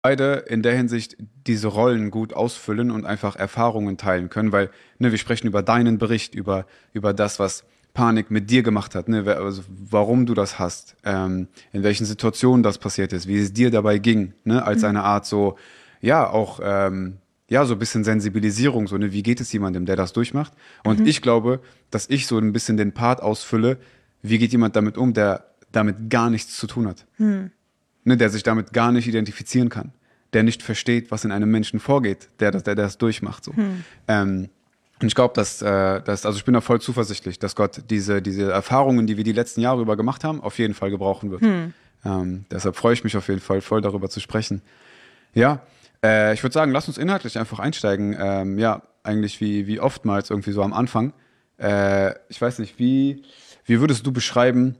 beide in der Hinsicht diese Rollen gut ausfüllen und einfach Erfahrungen teilen können, weil wir sprechen über deinen Bericht, über das, was Panik mit dir gemacht hat, ne, also warum du das hast, in welchen Situationen das passiert ist, wie es dir dabei ging, ne, als Mhm. eine Art so, ja, auch, ja, so ein bisschen Sensibilisierung, so, ne, wie geht es jemandem, der das durchmacht? Und Mhm. ich glaube, dass ich so ein bisschen den Part ausfülle, wie geht jemand damit um, der damit gar nichts zu tun hat, Mhm. ne, der sich damit gar nicht identifizieren kann, der nicht versteht, was in einem Menschen vorgeht, der das durchmacht. So. Mhm. Ähm, und ich glaube, also ich bin da voll zuversichtlich, dass Gott diese Erfahrungen, die wir die letzten Jahre über gemacht haben, auf jeden Fall gebrauchen wird. Mhm. Deshalb freue ich mich auf jeden Fall voll darüber zu sprechen. Ja, ich würde sagen, lass uns inhaltlich einfach einsteigen. Ja, eigentlich wie oftmals irgendwie so am Anfang. Ich weiß nicht, wie würdest du beschreiben,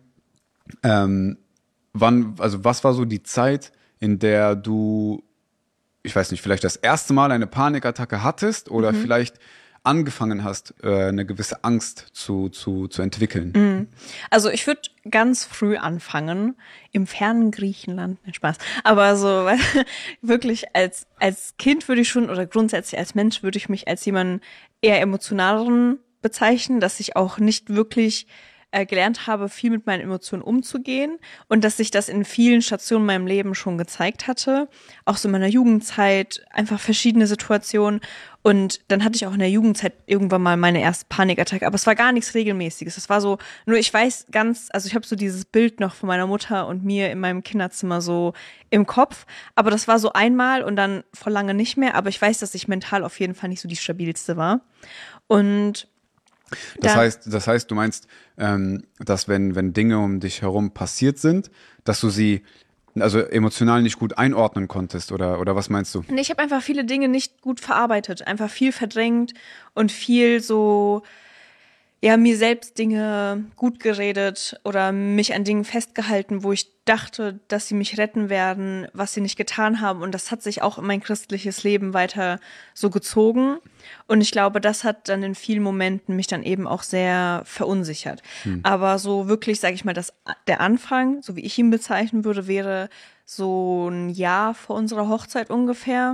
ähm, also was war so die Zeit, in der du, ich weiß nicht, vielleicht das erste Mal eine Panikattacke hattest oder Mhm. vielleicht angefangen hast, eine gewisse Angst zu entwickeln? Mhm. Also ich würde ganz früh anfangen, im fernen Griechenland, nein, Spaß, aber so wirklich als Kind würde ich schon, oder grundsätzlich als Mensch würde ich mich als jemanden eher emotionaleren bezeichnen, dass ich auch nicht wirklich gelernt habe, viel mit meinen Emotionen umzugehen und dass sich das in vielen Stationen in meinem Leben schon gezeigt hatte, auch so in meiner Jugendzeit, einfach verschiedene Situationen. Und dann hatte ich auch in der Jugendzeit irgendwann mal meine erste Panikattacke, aber es war gar nichts Regelmäßiges. Es war so, nur ich weiß ganz, also ich habe so dieses Bild noch von meiner Mutter und mir in meinem Kinderzimmer so im Kopf, aber das war so einmal und dann vor lange nicht mehr, aber ich weiß, dass ich mental auf jeden Fall nicht so die stabilste war. Und dann, Das heißt, du meinst, dass wenn Dinge um dich herum passiert sind, dass du sie also emotional nicht gut einordnen konntest oder was meinst du? nee, ich habe einfach viele Dinge nicht gut verarbeitet, einfach viel verdrängt und viel so ja, mir selbst Dinge gut geredet oder mich an Dingen festgehalten, wo ich dachte, dass sie mich retten werden, was sie nicht getan haben. Und das hat sich auch in mein christliches Leben weiter so gezogen. Und ich glaube, das hat dann in vielen Momenten mich dann eben auch sehr verunsichert. Hm. Aber so wirklich, sage ich mal, der Anfang, so wie ich ihn bezeichnen würde, wäre so ein Jahr vor unserer Hochzeit ungefähr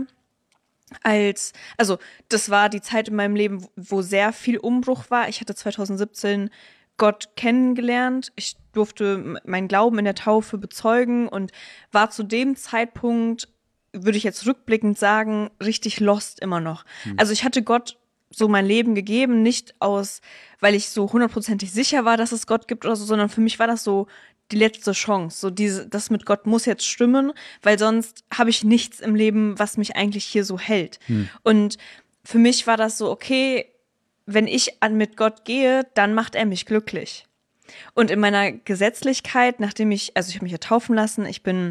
also das war die Zeit in meinem Leben, wo sehr viel Umbruch war. Ich hatte 2017 Gott kennengelernt. Ich durfte meinen Glauben in der Taufe bezeugen und war zu dem Zeitpunkt, würde ich jetzt rückblickend sagen, richtig lost immer noch. Hm. Also ich hatte Gott so mein Leben gegeben, nicht aus, weil ich so hundertprozentig sicher war, dass es Gott gibt oder so, sondern für mich war das so die letzte Chance. So das mit Gott muss jetzt stimmen, weil sonst habe ich nichts im Leben, was mich eigentlich hier so hält. Hm. Und für mich war das so, okay, wenn ich mit Gott gehe, dann macht er mich glücklich. Und in meiner Gesetzlichkeit, also ich habe mich ja taufen lassen, ich bin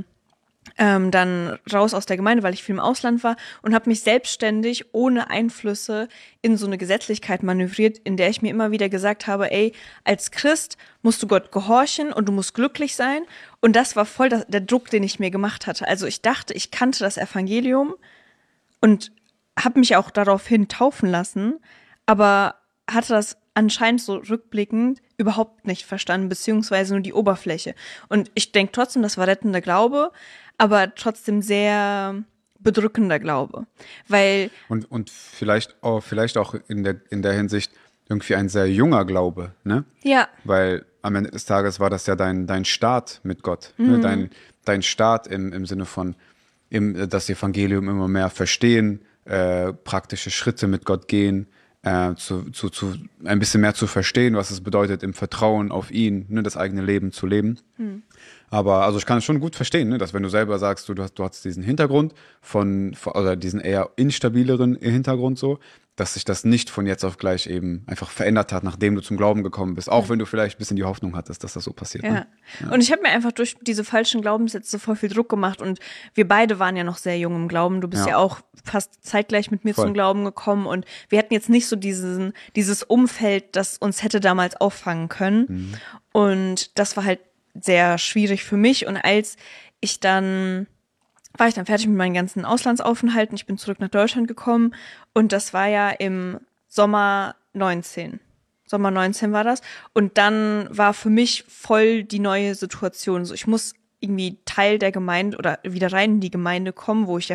dann raus aus der Gemeinde, weil ich viel im Ausland war und habe mich selbstständig ohne Einflüsse in so eine Gesetzlichkeit manövriert, in der ich mir immer wieder gesagt habe, ey, als Christ musst du Gott gehorchen und du musst glücklich sein. Und das war voll der Druck, den ich mir gemacht hatte. Also ich dachte, ich kannte das Evangelium und habe mich auch daraufhin taufen lassen, aber hatte das anscheinend so rückblickend überhaupt nicht verstanden, beziehungsweise nur die Oberfläche. Und ich denke trotzdem, das war rettender Glaube, aber trotzdem sehr bedrückender Glaube. Weil, Und vielleicht auch in der Hinsicht irgendwie ein sehr junger Glaube, ne? ja, Weil am Ende des Tages war das ja dein Start mit Gott, ne? mhm, Dein Start im Sinne von das Evangelium immer mehr verstehen, praktische Schritte mit Gott gehen, zu ein bisschen mehr zu verstehen, was es bedeutet, im Vertrauen auf ihn, ne, das eigene Leben zu leben. mhm, Aber also ich kann es schon gut verstehen, ne, dass wenn du selber sagst, du hast diesen Hintergrund oder diesen eher instabileren Hintergrund so, dass sich das nicht von jetzt auf gleich eben einfach verändert hat, nachdem du zum Glauben gekommen bist. Auch wenn du vielleicht ein bisschen die Hoffnung hattest, dass das so passiert, ne? ja. Und ich habe mir einfach durch diese falschen Glaubenssätze voll viel Druck gemacht und wir beide waren ja noch sehr jung im Glauben. Du bist Ja, ja auch fast zeitgleich mit mir zum voll. Glauben gekommen und wir hatten jetzt nicht so dieses Umfeld, das uns hätte damals auffangen können. Mhm. Und das war halt sehr schwierig für mich. Und als ich dann war ich dann fertig mit meinen ganzen Auslandsaufenthalten. Ich bin zurück nach Deutschland gekommen und das war ja im Sommer 19. Sommer 19 war das. Und dann war für mich voll die neue Situation. So, ich muss irgendwie Teil der Gemeinde oder wieder rein in die Gemeinde komme, wo ich ja